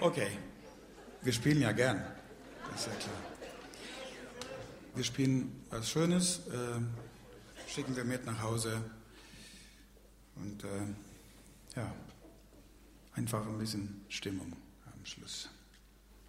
Okay, wir spielen ja gern, das ist ja klar. Wir spielen was Schönes, schicken wir mit nach Hause und ja, einfach ein bisschen Stimmung am Schluss.